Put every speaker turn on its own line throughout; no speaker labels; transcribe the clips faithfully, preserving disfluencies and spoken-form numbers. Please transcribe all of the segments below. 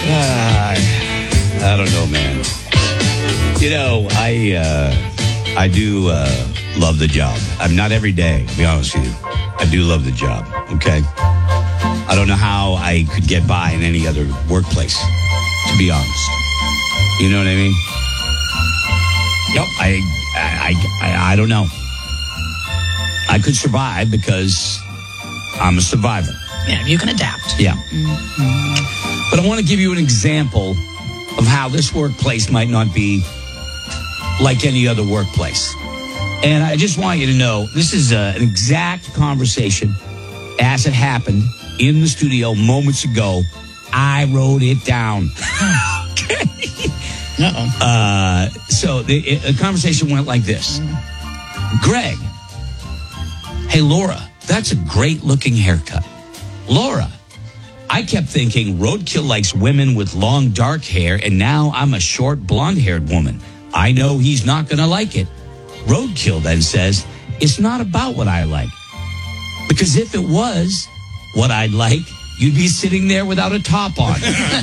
Uh, I don't know, man. You know, I uh, I do uh, love the job. I'm not every day, to be honest with you. I do love the job, okay? I don't know how I could get by in any other workplace, to be honest. You know what I mean? Yep. I, I, I, I don't know. I could survive because I'm a survivor.
Yeah, you can adapt.
Yeah. Mm-hmm. But I want to give you an example of how this workplace might not be like any other workplace. And I just want you to know, this is uh, an exact conversation as it happened in the studio moments ago. I wrote it down. Uh-oh. Uh, so the, it, the conversation went like this. Greg, hey, Laura, that's a great looking haircut. Laura, I kept thinking Roadkill likes women with long dark hair, and now I'm a short blonde haired woman. I know he's not going to like it. Roadkill then says, it's not about what I like. Because if it was what I'd like, you'd be sitting there without a top on.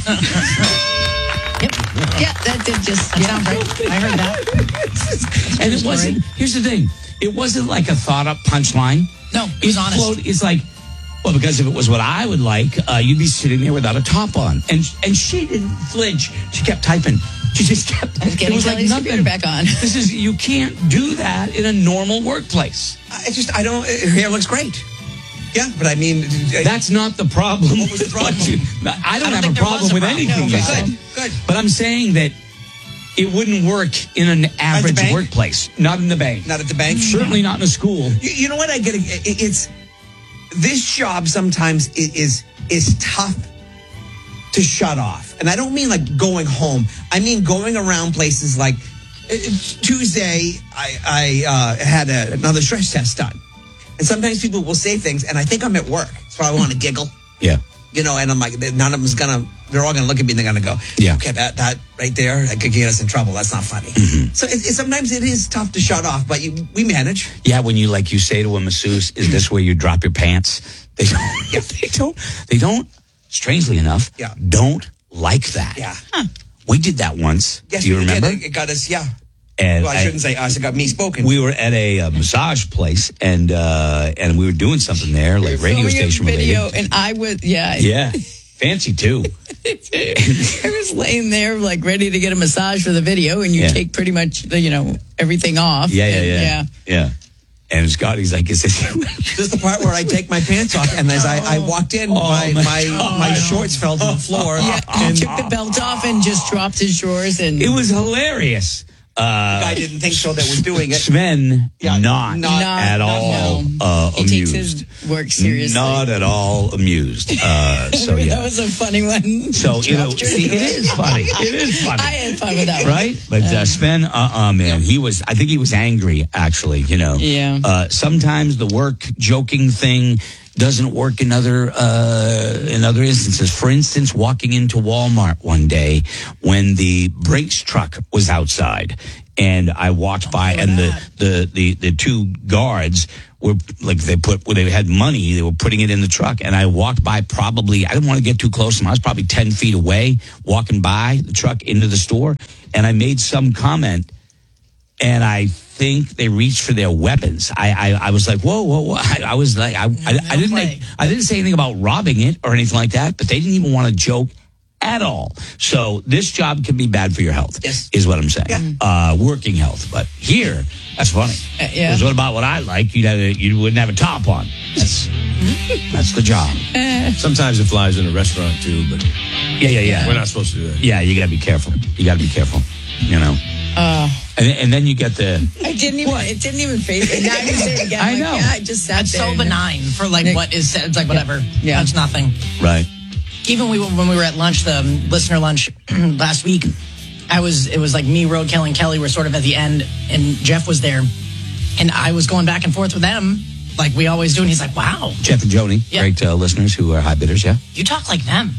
Yep. Yeah, that did just sound right. I heard that.
And it wasn't, here's the thing, it wasn't like a thought up punchline.
No, it was honest.
Flowed, it's like, well, because if it was what I would like, uh, you'd be sitting there without a top on. And and she didn't flinch. She kept typing. She just kept.
I was getting
it was
Kelly's
like nothing.
computer back on.
This is, you can't do that in a normal workplace.
I just, I don't, her hair looks great. Yeah, but I mean... I,
That's not the problem.
What was the problem?
I don't,
I don't
have a problem with
problem.
anything.
No,
you
good,
said.
good.
But I'm saying that it wouldn't work in an average
bank?
workplace. Not in the bank.
Not at the bank?
Certainly not in a school.
You, you know what? I get it, it, it's... This job sometimes is is tough to shut off. And I don't mean like going home. I mean going around places like uh, Tuesday, I, I uh, had a, another stress test done. And sometimes people will say things, and I think I'm at work. So I want to giggle.
Yeah.
You know, and I'm like, none of them's going to, they're all going to look at me and they're going to go,
yeah.
Okay, that, that right there, that could get us in trouble. That's not funny.
Mm-hmm.
So it, it, sometimes it is tough to shut off, but you, we manage.
Yeah, when you, like, you say to a masseuse, is this where you drop your pants? They don't, yeah, they don't, they don't, strangely enough,
yeah.
don't like that.
Yeah.
Huh. We did that once.
Yes,
Do you
we
remember?
Did. It got us, yeah.
And
well, I, I shouldn't say us. It got me spoken.
We were at a, uh massage place, and uh, and we were doing something there, like radio station
video,
related.
and I was, yeah.
Yeah. Fancy, too.
I was laying there, like, ready to get a massage for the video, and you
yeah.
take pretty much, the, you know, everything off.
Yeah, yeah,
and,
yeah.
Yeah.
Yeah. And Scotty's like, is this...
This is the part where I take my pants off, and as I, I walked in,
oh,
my,
my,
my, my shorts fell to the floor.
Yeah,
and
he took the belt off and just dropped his shorts. And
it was hilarious. Uh,
the guy didn't think so that was doing it.
Sven,
Yeah,
not,
not-
at
not-
all
no.
uh,
he
amused.
takes his work seriously.
Not at all amused. Uh, so, yeah.
That was a funny one.
So, you know, see, it is funny. It is funny.
I had fun with that one.
Right? But uh, Sven, uh-uh, man, he was, I think he was angry, actually, you know.
Yeah.
Uh, sometimes the work joking thing doesn't work in other, uh, in other instances. For instance, walking into Walmart one day when the Brinks truck was outside, and I walked by, and the, the, the, the two guards were like, they put, when they had money, they were putting it in the truck. And I walked by probably, I didn't want to get too close to them. I was probably ten feet away, walking by the truck into the store. And I made some comment, and I think they reached for their weapons. I, I, I was like, whoa, whoa, whoa. I, I was like, I, I, I didn't make, I didn't say anything about robbing it or anything like that, but they didn't even want to joke at all. So this job can be bad for your health,
yes.
is what I'm saying.
Yeah.
Uh, working health. But here, that's funny.
Uh, yeah.
Because what about what I like? You'd have a, you wouldn't have a top on. That's that's the job.
Sometimes it flies in a restaurant too, but
Yeah, yeah, yeah.
we're not supposed to do that.
Yeah, you got to be careful. You got to be careful. You know.
Uh,
and and then you get the.
I didn't even. It didn't even phase me. Now you say it again.
I
like,
know.
Yeah, I just sat
That's
there.
so benign for like what is said. It's like whatever.
Yeah.
That's nothing.
Right.
Even we when we were at lunch, the um, listener lunch last week, I was it was like me, Roadkill, and Kelly were sort of at the end, and Jeff was there, and I was going back and forth with them like we always do, and he's like, "Wow,
Jeff and Joni,
Yeah.
great uh, listeners who are high bidders. Yeah.
you talk like them."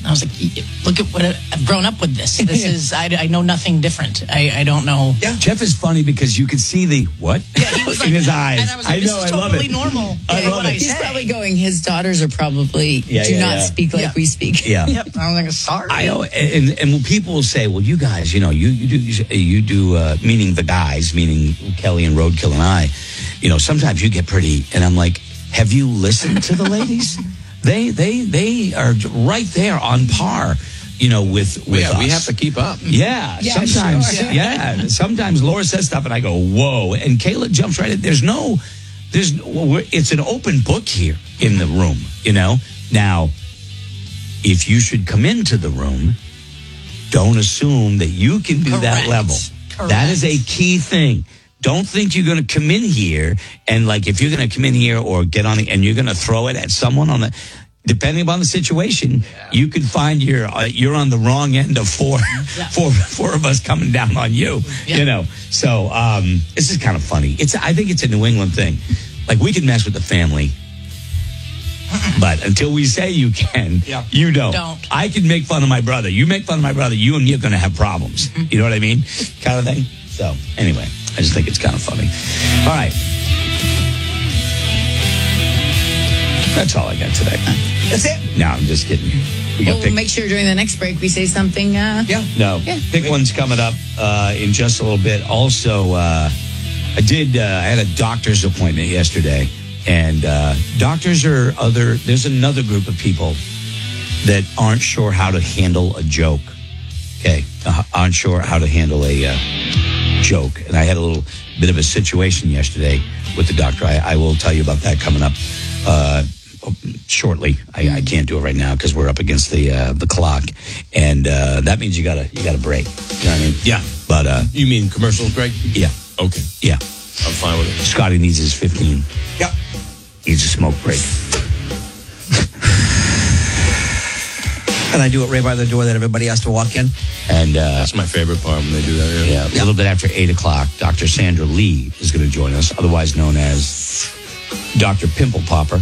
I was like, look at what I- I've grown up with this. This is, I, I know nothing different. I, I don't know.
Yeah.
Jeff is funny because you could see the what
Yeah, he was like,
in his eyes.
And I was like, this
know,
is
I love
totally
it.
normal.
I
Yeah,
love
what
it.
I
He's
say.
probably going, his daughters are probably
Yeah,
do
yeah,
not
yeah.
speak like
Yeah.
we speak.
Yeah.
Yep. I was like, sorry.
I know, and and when people will say, "Well, you guys, you know, you you do you do," uh, meaning the guys, meaning Kelly and Roadkill and I, you know, sometimes you get pretty, and I'm like, "Have you listened to the ladies? they they they are right there on par, you know, with with
yeah,
us.
we have to keep up.
Yeah,
Yeah,
sometimes,
sure.
yeah. Sometimes Laura says stuff, and I go, "Whoa!" And Kayla jumps right in. There's no, there's, we're, it's an open book here in the room, you know. Now, if you should come into the room, don't assume that you can do that
Correct.
level. That is a key thing. Don't think you're going to come in here and like if you're going to come in here or get on it and you're going to throw it at someone on the. Depending upon the situation, you could find you're uh, you're on the wrong end of four, four, four of us coming down on you.
Yeah.
You know, so um, this is kind of funny. It's I think it's a New England thing. Like we can mess with the family, but until we say you can,
Yeah.
you don't.
Don't.
I can make fun of my brother. You make fun of my brother, you and me are going to have problems. You know what I mean? Kind of thing. So anyway, I just think it's kind of funny. All right. That's all I got today.
That's it.
No, I'm just kidding. We got
We'll
pick,
make sure during the next break we say something. Uh,
Yeah.
no,
Yeah.
pick one's coming up uh, in just a little bit. Also, uh, I did. Uh, I had a doctor's appointment yesterday, and uh, doctors are other. There's another group of people that aren't sure how to handle a joke. Okay, uh, aren't sure how to handle a uh, joke, and I had a little bit of a situation yesterday with the doctor. I, I will tell you about that coming up. Uh, Shortly, I, I can't do it right now because we're up against the uh, the clock, and uh, that means you gotta you gotta break. You know what I mean?
Yeah.
But uh,
You mean commercials, Greg?
yeah,
Okay.
yeah.
I'm fine with it.
Scotty needs his fifteen.
Yep.
Needs a smoke break.
And I do it right by the door that everybody has to walk in.
And uh,
That's my favorite part when they do that.
yeah, a little bit after eight o'clock, Doctor Sandra Lee is going to join us, otherwise known as Doctor Pimple Popper,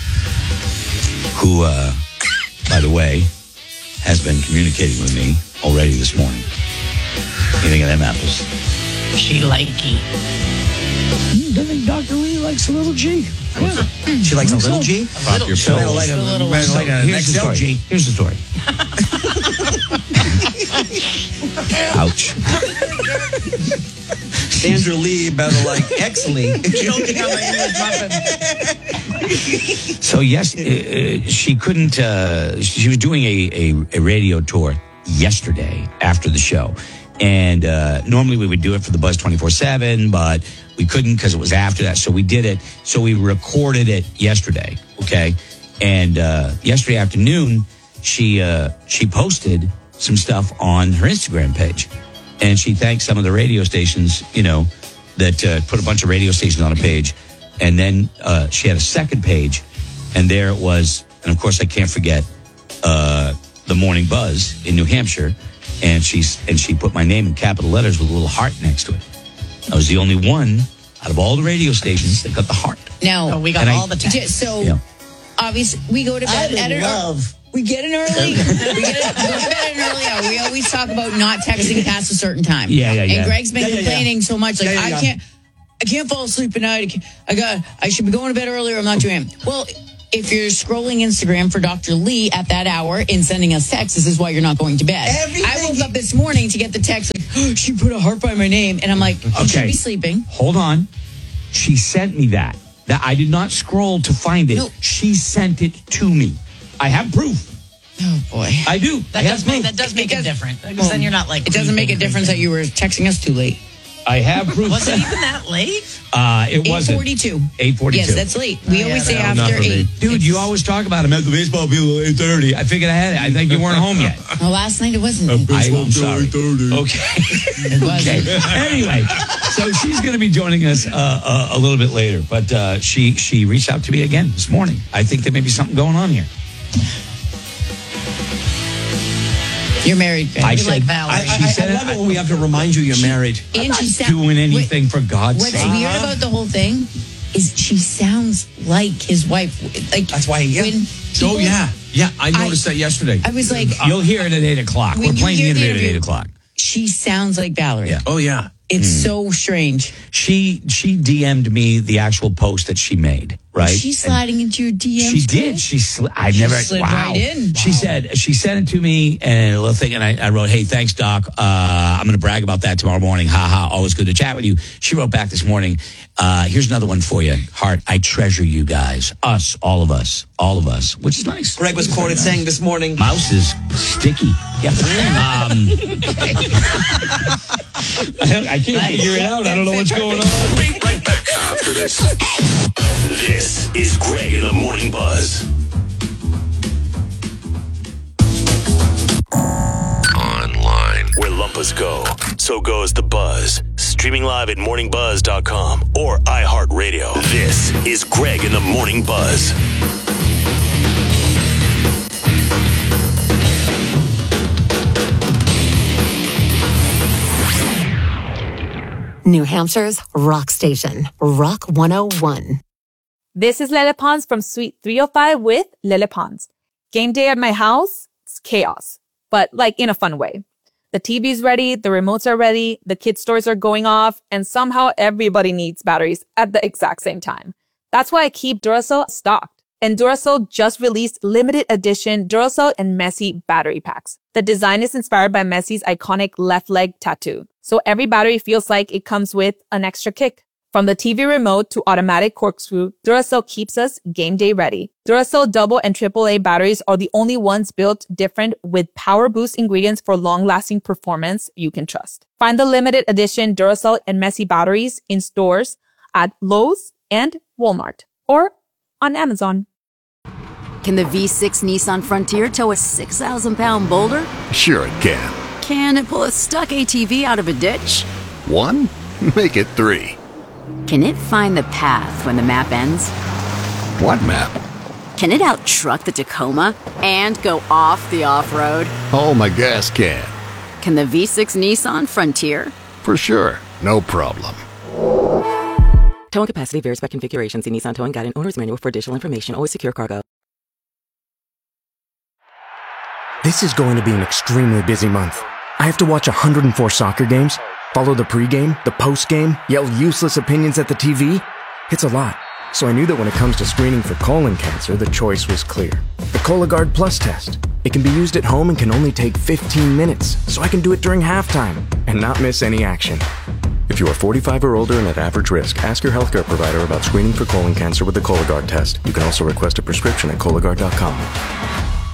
who, uh, by the way, has been communicating with me already this morning. What do you think of them apples?
She likey.
I think Doctor Lee likes a little G.
She likes a little G.
Little
your
Joe.
pillows.
Like a,
The little
like
one.
a
Here's the
X L
story.
G.
Here's the story. Ouch.
Sandra Lee better like X Lee.
Choking on my English muffin.
So yes, uh, uh, she couldn't. Uh, she was doing a, a, a radio tour yesterday after the show, and uh, normally we would do it for the Buzz twenty-four seven, but we couldn't because it was after that. So we did it. So we recorded it yesterday. Okay, and uh, yesterday afternoon, she uh, she posted some stuff on her Instagram page, and she thanked some of the radio stations, you know, that uh, put a bunch of radio stations on a page. And then uh, she had a second page, and there it was. And of course, I can't forget uh, the Morning Buzz in New Hampshire. And she's and she put my name in capital letters with a little heart next to it. I was the only one out of all the radio stations that got the heart.
Now,
Oh, we got
And I-
all the
j-
texts.
so
Yeah.
obviously we go to bed at an
love.
We get in early. we get in, go to bed at an early hour. We always talk about not texting past a certain time.
Yeah, yeah, yeah.
And Greg's been
Yeah, yeah, yeah.
complaining so much, like
Yeah, yeah,
I
yeah.
can't, I can't fall asleep at night. I, can't- I got, I should be going to bed earlier. I'm not doing it. Well, if you're scrolling Instagram for Doctor Lee at that hour and sending us texts, this is why you're not going to bed.
Everything
I woke
he-
up this morning to get the text like, oh, she put a heart by my name, and I'm like, you should
Okay.
be sleeping.
Hold on. She sent me that. That I did not scroll to find it.
No.
She sent it to me. I have proof.
Oh boy.
I do. I
That
have
does make
proof.
that does make
It
it
does-
different because then you're not like
It doesn't make a
creeping,
difference that
creeping.
you were texting us too late.
I have proof.
Was it even that late?
Uh, it
eight
wasn't.
forty-two.
eight forty-two.
Yes, that's late. We
Oh,
always
yeah,
say
no, not
after
for me.
eight.
Dude, you always talk about him at the baseball people at eight thirty. I figured I had it. I think you weren't home yet.
Well, last night it wasn't.
I, I'm sorry. Okay.
It wasn't.
Okay. Anyway, so she's going to be joining us uh, uh, a little bit later, but uh, she she reached out to me again this morning. I think there may be something going on here.
You're married, Greg.
I
You
said,
like Valerie.
I,
she
I,
said
I love
it.
it when we have to remind you you're married.
and she
I'm
sa-
doing anything
What-
for God's
What's
sake.
weird about the whole thing is she sounds like his wife. Like
That's why, yeah.
when
Oh,
people-
yeah. Yeah, I noticed
I-
that yesterday.
I was like,
You'll hear it at eight o'clock.
When
We're
you
playing the
hear the
interview at
interview-
eight o'clock.
she sounds like Valerie.
Yeah.
oh, yeah.
It's so strange.
She she D M'd me the actual post that she made, right?
She's sliding into your D Ms.
She did. She sli- I
She
never
slid
wow.
right in.
She said she sent it to me and a little thing, and I, I wrote, "Hey, thanks, Doc. Uh, I'm going to brag about that tomorrow morning. Ha ha. Always good to chat with you." She wrote back this morning. Uh, here's another one for you, Hart. I treasure you guys, us, all of us, all of us, which is nice.
Greg was quoted saying this morning,
Mouse is sticky. Yeah. Um, I can't figure it out. I don't know what's going on.
Be right back after this. This is Greg in the Morning Buzz. Online, where Lumpus go, so goes the buzz. Streaming live at morning buzz dot com or iHeartRadio. This is Greg in the Morning Buzz.
New Hampshire's rock station, Rock one oh one.
This is Lele Pons from Suite three oh five with Lele Pons. Game day at my house, it's chaos, but like in a fun way. The T V's ready, the remotes are ready, the kids' toys are going off, and somehow everybody needs batteries at the exact same time. That's why I keep Duracell stocked. And Duracell just released limited edition Duracell and Messi battery packs. The design is inspired by Messi's iconic left leg tattoo. So every battery feels like it comes with an extra kick. From the T V remote to automatic corkscrew, Duracell keeps us game day ready. Duracell double and triple A batteries are the only ones built different with power boost ingredients for long-lasting performance you can trust. Find the limited edition Duracell and Messi batteries in stores at Lowe's and Walmart or on Amazon.
Can the V six Nissan Frontier tow a six thousand pound boulder?
Sure it can.
Can it pull a stuck A T V out of a ditch?
One? Make it three.
Can it find the path when the map ends?
What map?
Can it out-truck the Tacoma and go off the off-road?
Oh, my gas can.
Can the V six Nissan Frontier?
For sure. No problem.
Towing capacity varies by configuration. See Nissan Towing Guide and Owner's Manual for additional information. Always secure cargo.
This is going to be an extremely busy month. I have to watch one hundred four soccer games, follow the pregame, the postgame, yell useless opinions at the T V. It's a lot. So I knew that when it comes to screening for colon cancer, the choice was clear. The Cologuard Plus test. It can be used at home and can only take fifteen minutes, so I can do it during halftime and not miss any action. If you are forty-five or older and at average risk, ask your healthcare provider about screening for colon cancer with the Cologuard test. You can also request a prescription at Cologuard dot com.